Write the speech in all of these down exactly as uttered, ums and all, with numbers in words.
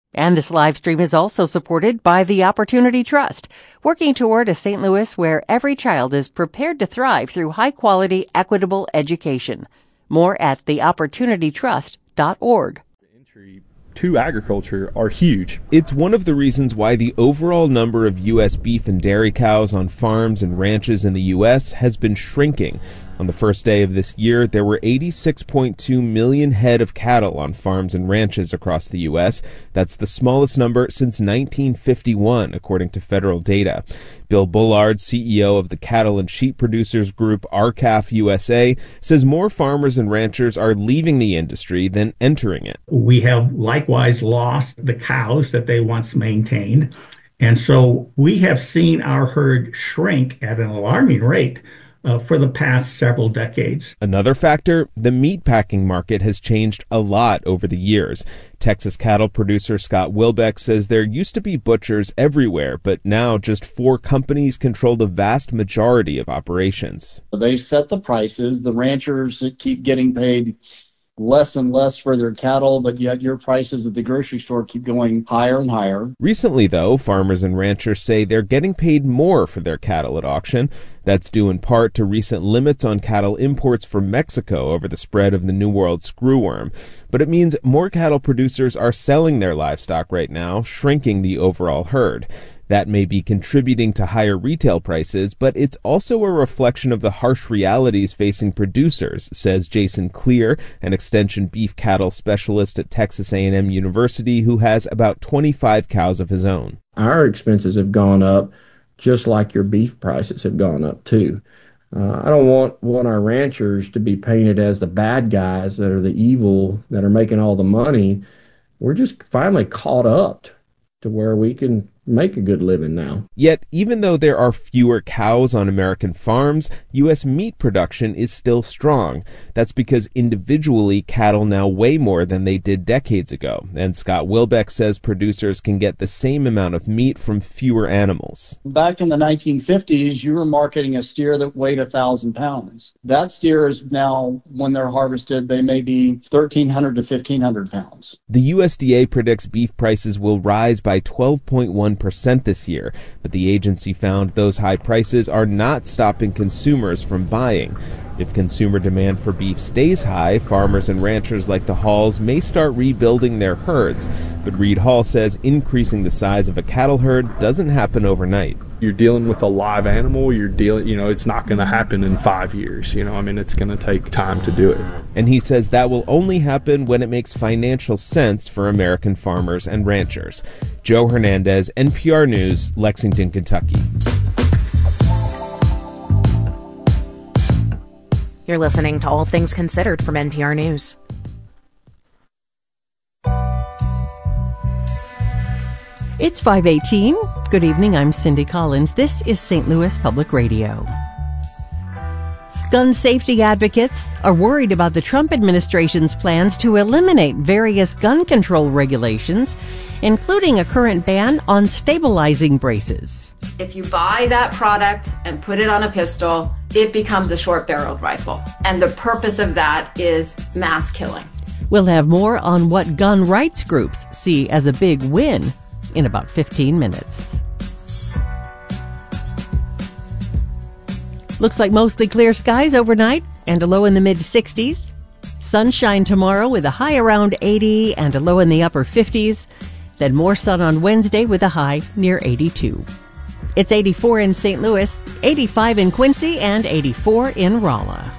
And this live stream is also supported by the Opportunity Trust, working toward a Saint Louis where every child is prepared to thrive through high-quality, equitable education. More at the opportunity trust dot org. Entry to agriculture are huge. It's one of the reasons why the overall number of U S beef and dairy cows on farms and ranches in the U S has been shrinking. On the first day of this year, there were eighty-six point two million head of cattle on farms and ranches across the U S. That's the smallest number since nineteen fifty-one, according to federal data. Bill Bullard, C E O of the cattle and sheep producers group R C A F U S A, says more farmers and ranchers are leaving the industry than entering it. We have likewise lost the cows that they once maintained. And so we have seen our herd shrink at an alarming rate Uh, for the past several decades. Another factor, the meatpacking market has changed a lot over the years. Texas cattle producer Scott Wilbeck says there used to be butchers everywhere, but now just four companies control the vast majority of operations. They set the prices. The ranchers keep getting paid less and less for their cattle, but yet your prices at the grocery store keep going higher and higher. Recently, though, farmers and ranchers say they're getting paid more for their cattle at auction. That's due in part to recent limits on cattle imports from Mexico over the spread of the New World screwworm. But it means more cattle producers are selling their livestock right now, shrinking the overall herd. That may be contributing to higher retail prices, but it's also a reflection of the harsh realities facing producers, says Jason Clear, an extension beef cattle specialist at Texas A and M University who has about twenty-five cows of his own. Our expenses have gone up just like your beef prices have gone up too. Uh, I don't want, want our ranchers to be painted as the bad guys that are the evil, that are making all the money. We're just finally caught up to where we can make a good living now. Yet, even though there are fewer cows on American farms, U S meat production is still strong. That's because individually, cattle now weigh more than they did decades ago. And Scott Wilbeck says producers can get the same amount of meat from fewer animals. Back in the nineteen fifties, you were marketing a steer that weighed one thousand pounds. That steer is now, when they're harvested, they may be thirteen hundred to fifteen hundred pounds. The U S D A predicts beef prices will rise by twelve point one percent this year, but the agency found those high prices are not stopping consumers from buying. If consumer demand for beef stays high, farmers and ranchers like the Halls may start rebuilding their herds. But Reed Hall says increasing the size of a cattle herd doesn't happen overnight. You're dealing with a live animal. You're dealing, you know, it's not going to happen in five years. You know, I mean, it's going to take time to do it. And he says that will only happen when it makes financial sense for American farmers and ranchers. Joe Hernandez, N P R News, Lexington, Kentucky. You're listening to All Things Considered from N P R News. It's five eighteen. Good evening, I'm Cindy Collins. This is Saint Louis Public Radio. Gun safety advocates are worried about the Trump administration's plans to eliminate various gun control regulations, including a current ban on stabilizing braces. If you buy that product and put it on a pistol, it becomes a short-barreled rifle. And the purpose of that is mass killing. We'll have more on what gun rights groups see as a big win in about fifteen minutes. Looks like mostly clear skies overnight and a low in the mid sixties. Sunshine tomorrow with a high around eighty and a low in the upper fifties. Then more sun on Wednesday with a high near eighty-two. It's eighty-four in Saint Louis, eighty-five in Quincy, and eighty-four in Rolla.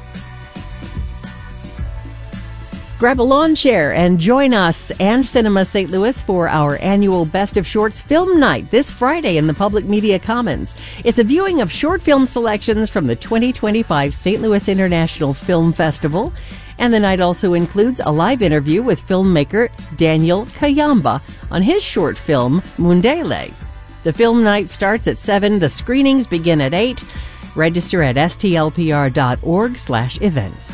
Grab a lawn chair and join us and Cinema Saint Louis for our annual Best of Shorts Film Night this Friday in the Public Media Commons. It's a viewing of short film selections from the twenty twenty-five Saint Louis International Film Festival. And the night also includes a live interview with filmmaker Daniel Kayamba on his short film, Mundele. The film night starts at seven. The screenings begin at eight. Register at stlpr.org slash events.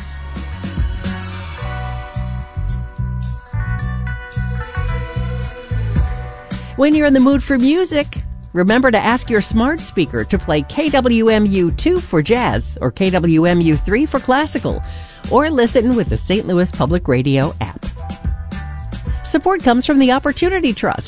When you're in the mood for music, remember to ask your smart speaker to play K W M U two for jazz or K W M U three for classical, or listen with the Saint Louis Public Radio app. Support comes from the Opportunity Trust,